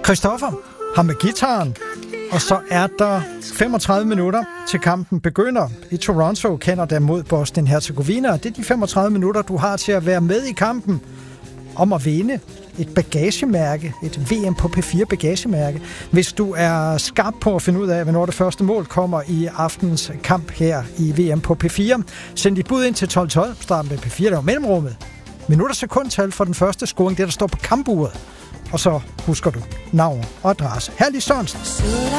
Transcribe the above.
Christoffer har med gitaren, og så er der 35 minutter til kampen begynder i Toronto, Canada mod Bosnien-Herzegovina. Det er de 35 minutter, du har til at være med i kampen om at vinde et bagagemærke, et VM på P4 bagagemærke. Hvis du er skarp på at finde ud af, hvornår det første mål kommer i aftens kamp her i VM på P4, send dit bud ind til 1212, starten med P4, der er mellemrummet. Minutter sekundtal for den første scoring, det der står på kampuret. Og så husker du navn og adresse. Herlig Sørensen.